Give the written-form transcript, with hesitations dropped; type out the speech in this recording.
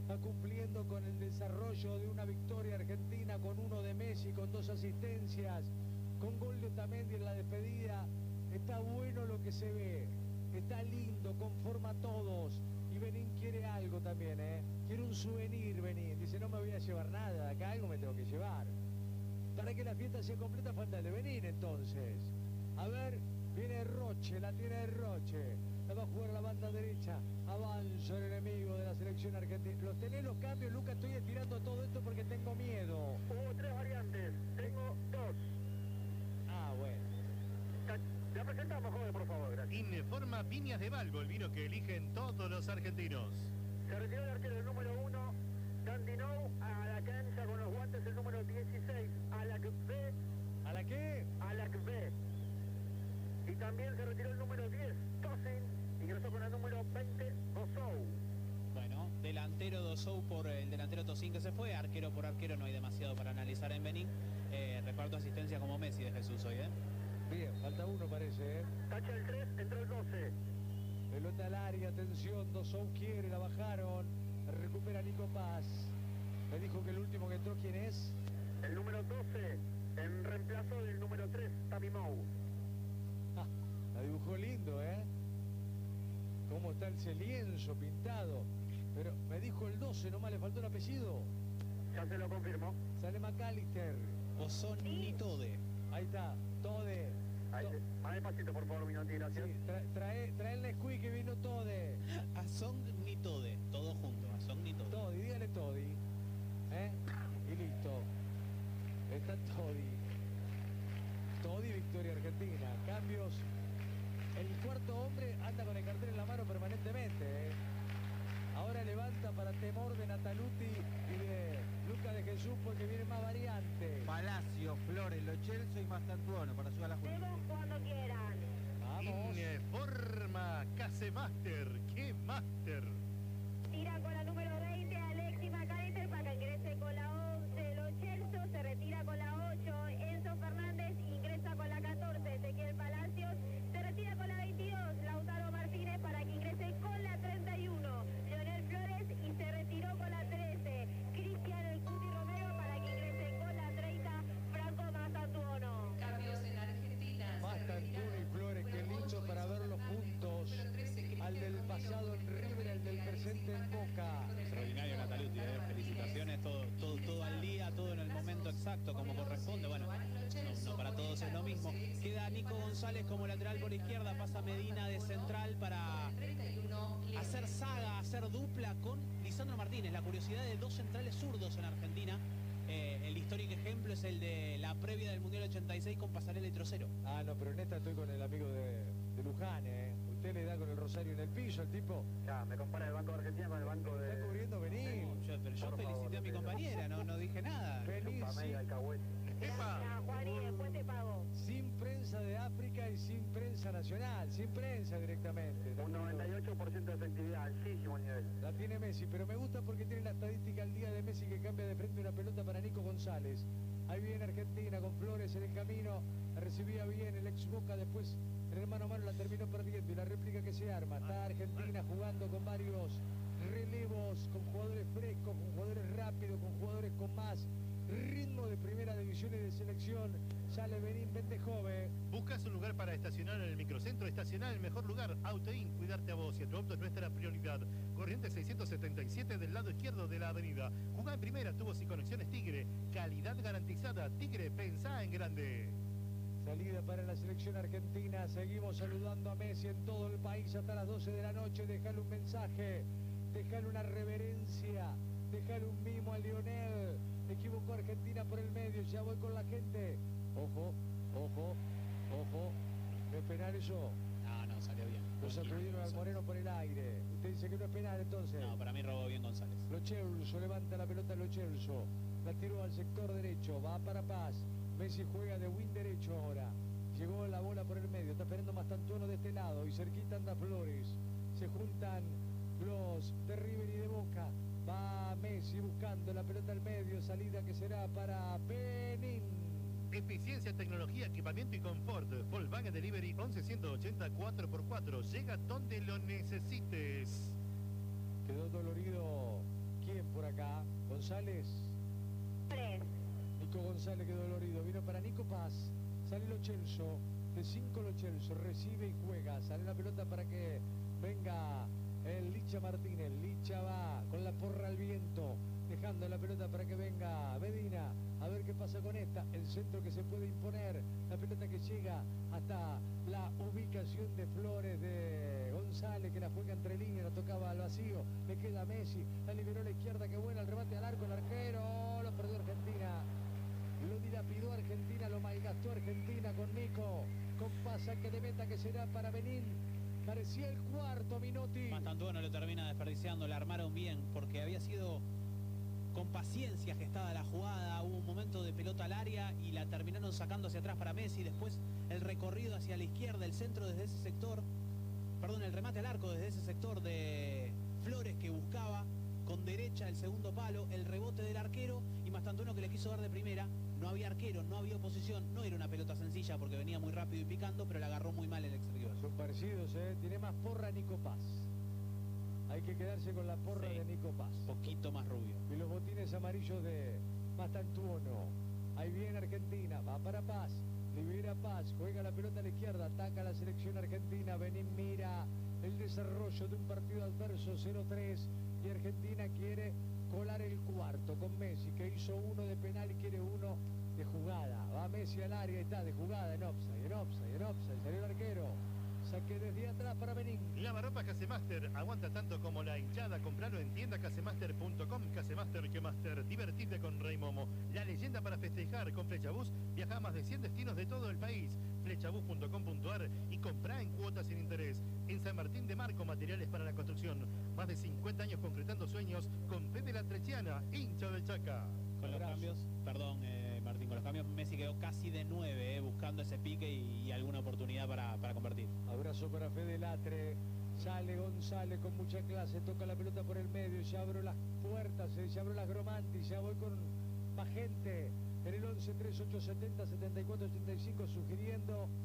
va cumpliendo con el desarrollo de una victoria argentina, con uno de Messi, con 2 asistencias, con gol de Otamendi en la despedida. Está bueno lo que se ve, está lindo, conforma a todos. Y Benín quiere algo también, ¿eh? Quiere un souvenir, Benín. Dice, no me voy a llevar nada de acá, algo me tengo que llevar. Para que la fiesta sea completa falta el de Benín, entonces. A ver, viene Roche, la tiene Roche. La va a jugar la banda derecha. Avanza el enemigo de la selección argentina. ¿Los tenés los cambios, Lucas? Estoy estirando todo esto porque tengo miedo. Hubo 3 variantes, tengo 2. Ah, bueno. La presentamos, joven, por favor, gracias. Informa Viñas de Valgo, el vino que eligen todos los argentinos. Se retiró el arquero, el número 1, Dandinou, a la cancha con los guantes el número 16, Alakbe. ¿A la qué? Alakbe. Y también se retiró el número 10, Tosin, ingresó con el número 20, Bosou. Bueno, delantero Dosou por el delantero Tosin que se fue, arquero por arquero, no hay demasiado para analizar en Benín. Reparto asistencia como Messi de Jesús hoy, ¿eh? Bien, falta uno parece, ¿eh? Tacha el 3, entró el 12. Pelota al área, atención, Dosou quiere, la bajaron. Recupera Nico Paz. Me dijo que el último que entró, ¿quién es? El número 12, en reemplazo del número 3, Tamimou. La dibujó lindo, ¿eh? Cómo está ese lienzo pintado. Pero me dijo el 12, nomás le faltó el apellido. Ya se lo confirmó. Sale McAllister. O son Nitode. Ahí está, Tode. Ahí, más despacito, por favor, Minotti, gracias. Sí, trae el Nesquik que vino Tode. Asong Nitode, todo junto, Asong Nitode. Todi, dígale Todi. ¿Eh? Y listo. Está Todi. Todi, victoria argentina. Cambios. El cuarto hombre anda con el cartel en la mano permanentemente, ¿eh? Ahora levanta para temor de Nataluti y de Lucas de Jesús porque viene más variante. Palacio, Flores, Lo Celso y Mastantuono para ayudar a la Junta. Vemos cuando quieran. Vamos. Informa Casemaster, ¿qué Master? Tira con la número 20 Alexis McAllister para que ingrese con la 11. Lo Celso se retira con la 8. Enzo Fernández ingresa con la 14. Ezequiel Palacios se retira con la 22. Lautaro Martínez para que ingrese con la 31. Leonel Flores y se retiró con la 13. Cristian El Cuti Romero para que ingrese con la 30. Franco Mastantuono. Cambios en Argentina. Mastantuono y Flores, qué lindo para verlos juntos. Al del pasado en River, al del presente en Boca. Extraordinario Nataluti, felicitaciones, todo al día, todo en el momento exacto, como corresponde. Bueno, no para todos es lo mismo. Queda Nico González como lateral por izquierda, pasa Medina de central para hacer saga, hacer dupla con Lisandro Martínez. La curiosidad de 2 centrales zurdos en Argentina. El histórico ejemplo es el de la previa del Mundial 86 con Pasarela y Trocero. Ah, no, pero en esta estoy con el amigo de Luján, ¿eh? Usted le da con el rosario en el piso al tipo. Ya, me compara el Banco de Argentina con el Banco de... Está cubriendo Benín. Pero yo Por felicité favor, a mi compañera, no dije nada. Benín Chupame, alcahuete. Gracias, Juan, y después te pago. sin prensa de África y sin prensa nacional, sin prensa directamente. Un 98% de efectividad, altísimo nivel. La tiene Messi, pero me gusta porque tiene la estadística al día de Messi que cambia de frente una pelota para Nico González. Ahí viene Argentina con Flores en el camino, la recibía bien el ex Boca, después en el mano a mano la terminó perdiendo y la réplica que se arma. Está Argentina jugando con varios relevos, con jugadores frescos, con jugadores rápidos, con jugadores con más ritmo de primera división y de selección. Sale Benín, vente joven. ¿Buscas un lugar para estacionar en el microcentro? Estacionar en el mejor lugar. Autoin, cuidarte a vos y a tu auto es nuestra prioridad. Corriente 677 del lado izquierdo de la avenida. Jugá en primera, tubos y conexiones Tigre. Calidad garantizada. Tigre, pensá en grande. Salida para la selección argentina. Seguimos saludando a Messi en todo el país hasta las 12 de la noche. Dejale un mensaje, dejale una reverencia, dejale un mimo a Lionel. Equivocó Argentina por el medio. Ya voy con la gente. Ojo, ojo, ojo. ¿No es penal eso? No, salió bien. Lo sacudieron al Moreno por el aire. Usted dice que no es penal entonces. No, para mí robó bien González. Lo Celso, levanta la pelota Lo Celso. La tiró al sector derecho. Va para Paz. Messi juega de win derecho ahora. Llegó la bola por el medio. Está esperando Mastantuono de este lado. Y cerquita anda Flores. Se juntan los de River y de Boca. Va Messi buscando la pelota al medio. Salida que será para Benín. Eficiencia, tecnología, equipamiento y confort. Volkswagen Delivery 11180 4x4. Llega donde lo necesites. Quedó dolorido. ¿Quién? acá. González. Nico González quedó dolorido. Vino para Nico Paz. Sale Lo Celso. De 5 Lo Celso. Recibe y juega. Sale la pelota para que venga el Licha Martínez. Licha va con la porra al viento. Dejando la pelota para que venga Medina. A ver qué pasa con esta. El centro que se puede imponer. La pelota que llega hasta la ubicación de Flores de González, que la juega entre líneas, la tocaba al vacío. Le queda Messi. La liberó a la izquierda. Qué buena el remate al arco. El arquero. Lo perdió Argentina. Lo dilapidó Argentina. Lo malgastó Argentina con Nico. Con pasa que de meta que será para Benín. Parecía el cuarto, Minotti. Mastantuono lo termina desperdiciando. La armaron bien porque había sido con paciencia gestada la jugada. Hubo un momento de pelota al área y la terminaron sacando hacia atrás para Messi. Después el recorrido hacia la izquierda, el centro desde ese sector, perdón, el remate al arco desde ese sector de Flores, que buscaba con derecha el segundo palo, el rebote del arquero y Mastantuono, que le quiso dar de primera. No había arquero, no había oposición, no era una pelota sencilla porque venía muy rápido y picando, pero la agarró muy mal el exterior. Son parecidos, tiene más porra Nico Paz. Hay que quedarse con la porra de Nico Paz. Poquito más rubio. Y los botines amarillos de Mastantuono. Ahí viene Argentina, va para Paz. Libera Paz, juega la pelota a la izquierda, ataca la selección argentina. Benín mira el desarrollo de un partido adverso 0-3 y Argentina quiere colar el cuarto con Messi, que hizo uno de penal y quiere uno de jugada. Va Messi al área y está de jugada en offside. Salió el arquero. Saque desde atrás para Benín. Lavarropas Casemaster, aguanta tanto como la hinchada. Compralo en tienda casemaster.com. Casemaster que Master, divertite con Rey Momo. La leyenda para festejar con Flechabús. Viaja a más de 100 destinos de todo el país. Flechabús.com.ar y comprá en cuotas sin interés. En San Martín de Marco, materiales para la construcción. Más de 50 años concretando sueños con Fede La Trechiana, hincha del Chaca. Con los cambios, perdón Martín, con los cambios Messi quedó casi de 9, buscando ese pique y alguna oportunidad para convertir. Abrazo para Fede Latre. Sale González con mucha clase, toca la pelota por el medio, ya abro las puertas, ya abro las Gromanti, ya voy con más gente en el 11 3870 74 85 sugiriendo